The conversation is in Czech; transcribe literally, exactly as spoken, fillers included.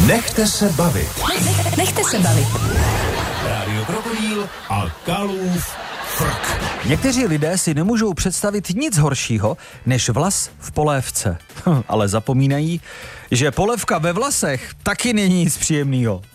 Nechte se bavit. Nech, nechte se bavit. Rádio Krokodýl a Kalův frk. Někteří lidé si nemůžou představit nic horšího, než vlas v polévce. Ale zapomínají, že polévka ve vlasech taky není nic příjemného.